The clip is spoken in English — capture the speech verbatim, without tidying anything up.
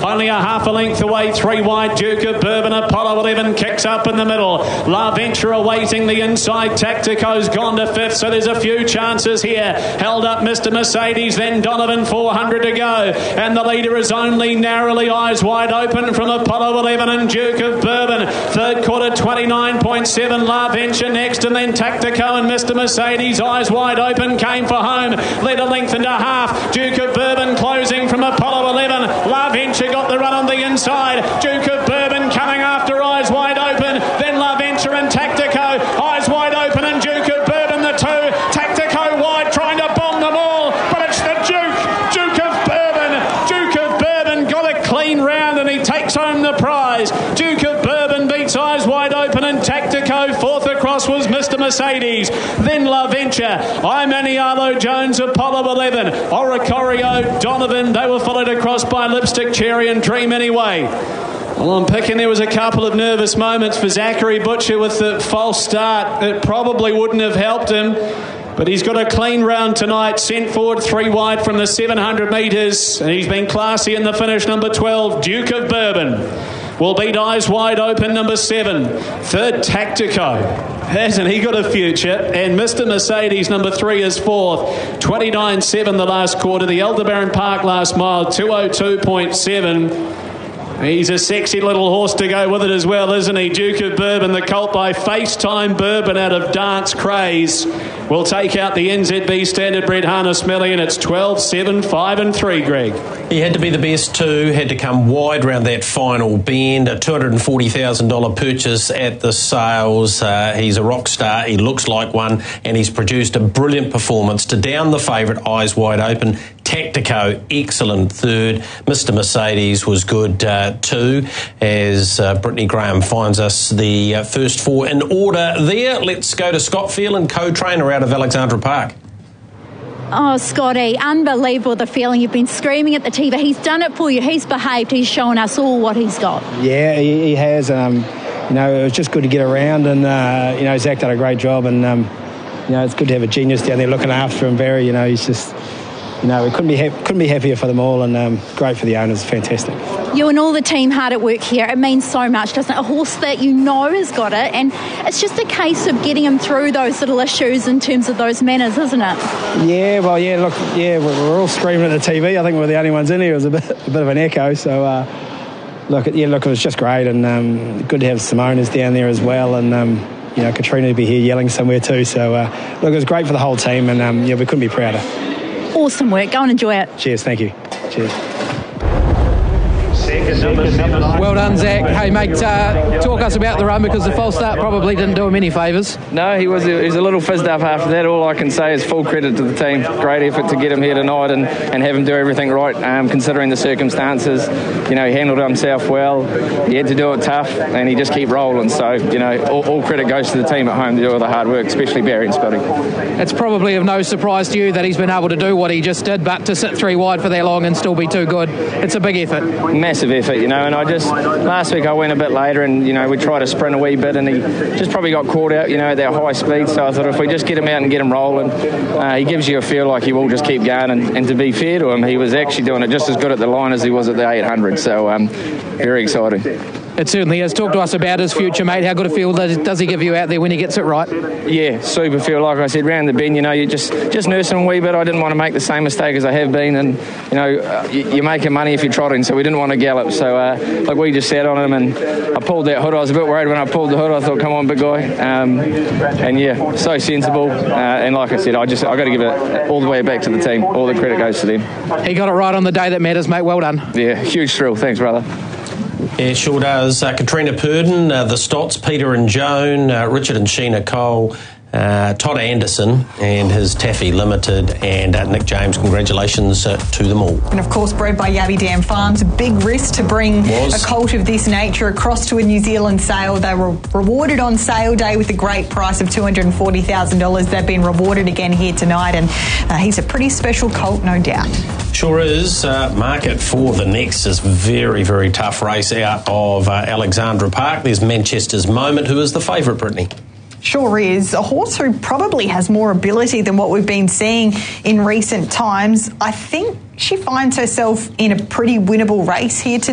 Only a half a length away, three wide. Duke of Bourbon, Apollo eleven kicks up in the middle. La Venture awaiting the inside. Tactico's gone to fifth, so there's a few chances here. Held up Mister Mercedes, then Donovan, four hundred to go. And the leader is only narrowly eyes wide open from Apollo eleven and Duke of Bourbon. Third quarter, twenty-nine point seven. La Venture next, and then Tactico and Mister Mercedes, eyes wide open, came for home. Led a length and a half. Duke of Bourbon closing from Apollo eleven. La Venture got the run on the inside. Duke of Bourbon coming after eyes wide open. Then La Venture and Tactico, eyes wide open, and Duke of Bourbon the two. Tactico wide, trying to bomb them all, but it's the Duke. Duke of Bourbon. Duke of Bourbon got a clean round, and he takes home the prize. Duke of Bourbon beats eyes wide open, and Tactico. Fourth across was Mister Mercedes. Then La Venture, Imanialo Jones, Apollo eleven, Oricorio, Donovan. They were followed across by Lipstick Cherry and Dream Anyway. Well, I'm picking there was a couple of nervous moments for Zachary Butcher with the false start. It probably wouldn't have helped him, but he's got a clean round tonight. Sent forward three wide from the seven hundred metres, and he's been classy in the finish. Number twelve, Duke of Bourbon, will beat eyes wide open, number seven. Third, Tactico. Hasn't he got a future? And Mister Mercedes, number three, is fourth. twenty-nine seven the last quarter. The Aldebaran Park last mile, two oh two point seven. He's a sexy little horse to go with it as well, isn't he? Duke of Bourbon, the colt by FaceTime Bourbon out of Dance Craze, will take out the N Z B Standard Bred Harness Millie, and it's twelve seven, five and three, Greg. He had to be the best too, had to come wide round that final bend. A two hundred forty thousand dollars purchase at the sales. Uh, he's a rock star, he looks like one, and he's produced a brilliant performance to down the favourite, eyes wide open. Tactico, excellent third. Mister Mercedes was good uh, too, as uh, Brittany Graham finds us the uh, first four in order there. Let's go to Scott Phelan, co-trainer out of Alexandra Park. Oh, Scotty, unbelievable the feeling. You've been screaming at the T V. He's done it for you. He's behaved. He's shown us all what he's got. Yeah, he, he has. Um, you know, it was just good to get around, and, uh, you know, Zach did a great job, and, um, you know, it's good to have a genius down there looking after him, Barry. You know, he's just... You know, we couldn't be ha- couldn't be happier for them all, and um, great for the owners. Fantastic. You and all the team hard at work here. It means so much, doesn't it? A horse that you know has got it, and it's just a case of getting him through those little issues in terms of those manners, isn't it? Yeah, well, yeah. Look, yeah, we're all screaming at the T V. I think we're the only ones in here. It was a bit, a bit of an echo. So, uh, look, yeah, look, it was just great, and um, good to have some owners down there as well, and. Um, you know, Katrina would be here yelling somewhere too. So, uh, look, it was great for the whole team, and um, yeah, we couldn't be prouder. Awesome work. Go and enjoy it. Cheers. Thank you. Cheers. Well done, Zach. Hey, mate, uh, talk us about the run, because the false start probably didn't do him any favours. No, he was, he was a little fizzed up after that. All I can say is full credit to the team. Great effort to get him here tonight and, and have him do everything right, um, considering the circumstances. You know, he handled himself well. He had to do it tough, and he just kept rolling. So, you know, all, all credit goes to the team at home to do all the hard work, especially Barry and Scotty. It's probably of no surprise to you that he's been able to do what he just did, but to sit three wide for that long and still be too good, it's a big effort. Massive effort, you know, and I just, last week I went a bit later, and, you know, we tried to sprint a wee bit, and he just probably got caught out, you know, at that high speed. So I thought if we just get him out and get him rolling, uh, he gives you a feel like he will just keep going. And, and to be fair to him, he was actually doing it just as good at the line as he was at the eight hundred. So um, very exciting. It certainly is. Talk to us about his future, mate. How good a feel does he give you out there when he gets it right? Yeah, super feel. Like I said, round the bend, you know, you just just nursing him a wee bit. I didn't want to make the same mistake as I have been, and you know, uh, you, you're making money if you're trotting, so we didn't want to gallop. So uh, like we just sat on him, and I pulled that hood. I was a bit worried when I pulled the hood. I thought, come on, big guy. Um, and yeah, so sensible. Uh, and like I said, I just I got to give it all the way back to the team. All the credit goes to them. He got it right on the day that matters, mate. Well done. Yeah, huge thrill. Thanks, brother. Yeah, it sure does. Uh, Katrina Purdon, uh, the Stotts, Peter and Joan, uh, Richard and Sheena Cole, uh, Todd Anderson and his Taffy Limited, and uh, Nick James. Congratulations uh, to them all. And of course, bred by Yabby Dam Farms. A big risk to bring Was. a colt of this nature across to a New Zealand sale. They were rewarded on sale day with a great price of two hundred forty thousand dollars. They've been rewarded again here tonight, and uh, he's a pretty special colt, no doubt. Sure is. Uh, market for the next is very, very tough race out of uh, Alexandra Park. There's Manchester's Moment, who is the favourite, Brittany. Sure is. A horse who probably has more ability than what we've been seeing in recent times. I think she finds herself in a pretty winnable race here today.